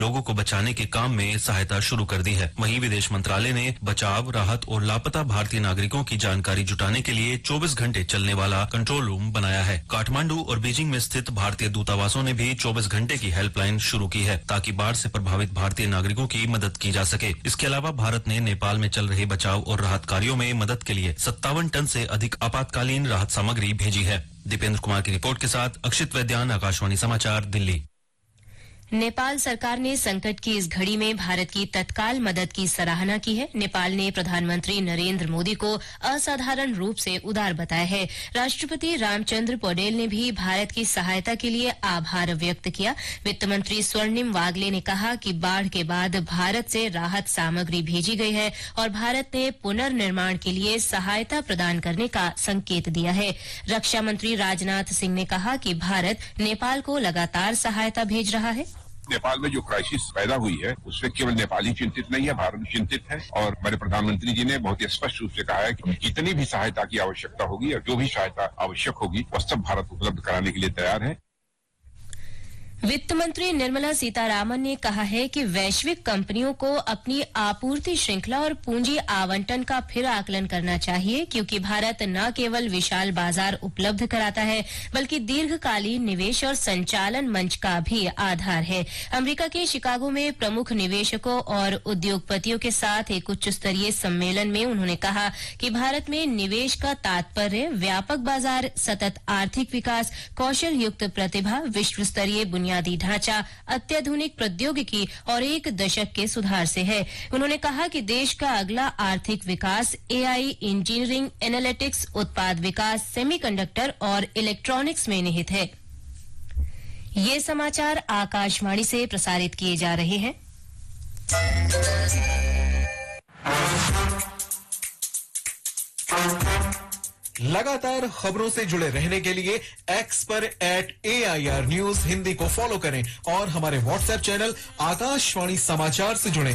लोगों को बचाने के काम में सहायता शुरू कर दी है। वहीं विदेश मंत्रालय ने बचाव, राहत और लापता भारतीय नागरिकों की जानकारी जुटाने के लिए 24 घंटे चलने वाला कंट्रोल रूम बनाया है। काठमांडू और बीजिंग में स्थित भारतीय दूतावासों ने भी 24 घंटे की हेल्पलाइन शुरू की है ताकि बाढ़ से प्रभावित भारतीय नागरिकों की मदद की जा सके। इसके अलावा भारत ने नेपाल में चल रहे बचाव और राहत कार्यों में मदद के लिए 57 टन से अधिक आपातकालीन राहत सामग्री भेजी है। दीपेंद्र कुमार की रिपोर्ट के साथ अक्षित वैद्यान, आकाशवाणी समाचार, दिल्ली। नेपाल सरकार ने संकट की इस घड़ी में भारत की तत्काल मदद की सराहना की है। नेपाल ने प्रधानमंत्री नरेंद्र मोदी को असाधारण रूप से उदार बताया है। राष्ट्रपति रामचंद्र पौडेल ने भी भारत की सहायता के लिए आभार व्यक्त किया। वित्त मंत्री स्वर्णिम वागले ने कहा कि बाढ़ के बाद भारत से राहत सामग्री भेजी गई है और भारत ने पुनर्निर्माण के लिए सहायता प्रदान करने का संकेत दिया है। रक्षा मंत्री राजनाथ सिंह ने कहा कि भारत नेपाल को लगातार सहायता भेज रहा है। नेपाल में जो क्राइसिस पैदा हुई है उससे केवल नेपाल ही चिंतित नहीं है, भारत चिंतित है। और हमारे प्रधानमंत्री जी ने बहुत ही स्पष्ट रूप से कहा है कि जितनी भी सहायता की आवश्यकता होगी और जो भी सहायता आवश्यक होगी वह सब भारत उपलब्ध कराने के लिए तैयार है। वित्त मंत्री निर्मला सीतारामन ने कहा है कि वैश्विक कंपनियों को अपनी आपूर्ति श्रृंखला और पूंजी आवंटन का फिर आकलन करना चाहिए, क्योंकि भारत न केवल विशाल बाजार उपलब्ध कराता है बल्कि दीर्घकालीन निवेश और संचालन मंच का भी आधार है। अमेरिका के शिकागो में प्रमुख निवेशकों और उद्योगपतियों के साथ एक उच्च स्तरीय सम्मेलन में उन्होंने कहा कि भारत में निवेश का तात्पर्य व्यापक बाजार, सतत आर्थिक विकास, कौशल युक्त प्रतिभा, विश्व स्तरीय बुनियादी ढांचा, अत्याधुनिक प्रौद्योगिकी और एक दशक के सुधार से है। उन्होंने कहा कि देश का अगला आर्थिक विकास एआई, इंजीनियरिंग, एनालिटिक्स, उत्पाद विकास, सेमीकंडक्टर और इलेक्ट्रॉनिक्स में निहित है। ये समाचार आकाशवाणी से प्रसारित किए जा रहे हैं। लगातार खबरों से जुड़े रहने के लिए एक्स पर @AIR न्यूज हिंदी को फॉलो करें और हमारे व्हाट्सएप चैनल आकाशवाणी समाचार से जुड़ें।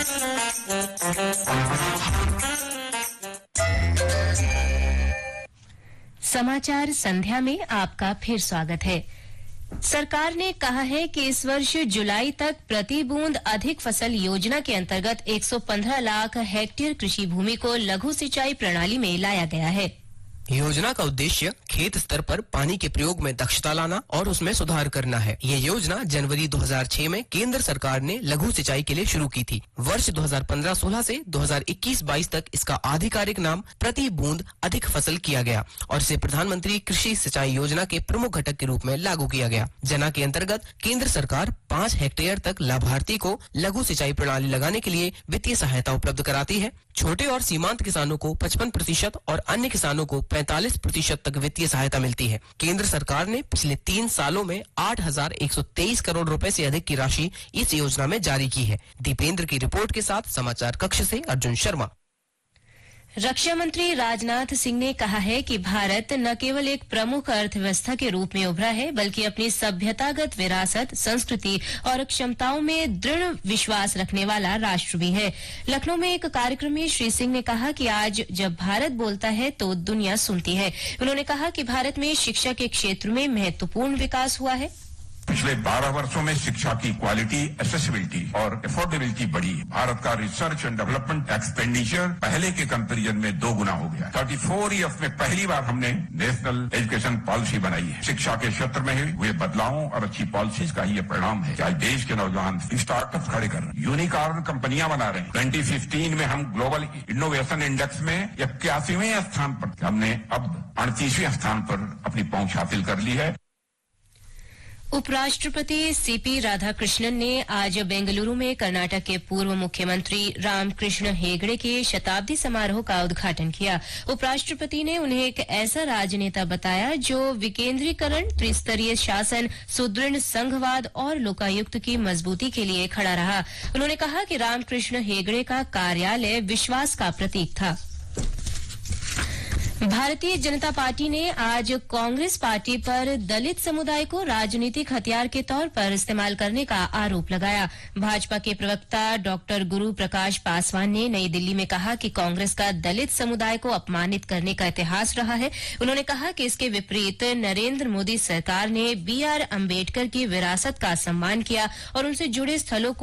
समाचार संध्या में आपका फिर स्वागत है। सरकार ने कहा है कि इस वर्ष जुलाई तक प्रति बूंद अधिक फसल योजना के अंतर्गत 115 लाख हेक्टेयर कृषि भूमि को लघु सिंचाई प्रणाली में लाया गया है। योजना का उद्देश्य खेत स्तर पर पानी के प्रयोग में दक्षता लाना और उसमें सुधार करना है। ये योजना जनवरी 2006 में केंद्र सरकार ने लघु सिंचाई के लिए शुरू की थी। वर्ष 2015-16 से 2021-22 तक इसका आधिकारिक नाम प्रति बूंद अधिक फसल किया गया और इसे प्रधानमंत्री कृषि सिंचाई योजना के प्रमुख घटक के रूप में लागू किया गया। जना के अंतर्गत केंद्र सरकार 5 हेक्टेयर तक लाभार्थी को लघु सिंचाई प्रणाली लगाने के लिए वित्तीय सहायता उपलब्ध कराती है। छोटे और सीमांत किसानों को 55% और अन्य किसानों को 45% तक वित्तीय सहायता मिलती है। केंद्र सरकार ने पिछले 3 सालों में 8,123 करोड़ रुपए से अधिक की राशि इस योजना में जारी की है। दीपेंद्र की रिपोर्ट के साथ समाचार कक्ष से अर्जुन शर्मा। रक्षा मंत्री राजनाथ सिंह ने कहा है कि भारत न केवल एक प्रमुख अर्थव्यवस्था के रूप में उभरा है बल्कि अपनी सभ्यतागत विरासत, संस्कृति और क्षमताओं में दृढ़ विश्वास रखने वाला राष्ट्र भी है। लखनऊ में एक कार्यक्रम में श्री सिंह ने कहा कि आज जब भारत बोलता है तो दुनिया सुनती है। उन्होंने कहा कि भारत में शिक्षा के क्षेत्र में महत्वपूर्ण विकास हुआ है। पिछले 12 वर्षों में शिक्षा की क्वालिटी, एक्सेसिबिलिटी और अफोर्डेबिलिटी बढ़ी है। भारत का रिसर्च एंड डेवलपमेंट एक्सपेंडिचर पहले के कंपैरिजन में 2 गुना हो गया। 34 ईयर्स में पहली बार हमने नेशनल एजुकेशन पॉलिसी बनाई है। शिक्षा के क्षेत्र में हुए बदलावों और अच्छी पॉलिसीज का ये परिणाम है। आज देश के नौजवान स्टार्टअप खड़े कर रहे हैं, यूनिकॉर्न कंपनियां बना रहे हैं। 2015 में हम ग्लोबल इनोवेशन इंडेक्स में 81वें स्थान पर, हमने अब 38वें स्थान पर अपनी पहुंच हासिल कर ली है। उपराष्ट्रपति सीपी राधाकृष्णन ने आज बेंगलुरु में कर्नाटक के पूर्व मुख्यमंत्री रामकृष्ण हेगड़े के शताब्दी समारोह का उद्घाटन किया। उपराष्ट्रपति ने उन्हें एक ऐसा राजनेता बताया जो विकेंद्रीकरण, त्रिस्तरीय शासन, सुदृढ़ संघवाद और लोकायुक्त की मजबूती के लिए खड़ा रहा। उन्होंने कहा कि रामकृष्ण हेगड़े का कार्यालय विश्वास का प्रतीक था। भारतीय जनता पार्टी ने आज कांग्रेस पार्टी पर दलित समुदाय को राजनीतिक हथियार के तौर पर इस्तेमाल करने का आरोप लगाया। भाजपा के प्रवक्ता डॉक्टर गुरु प्रकाश पासवान ने नई दिल्ली में कहा कि कांग्रेस का दलित समुदाय को अपमानित करने का इतिहास रहा है। उन्होंने कहा कि इसके विपरीत नरेंद्र मोदी सरकार ने BR अम्बेडकर की विरासत का सम्मान किया और उनसे जुड़े स्थलों को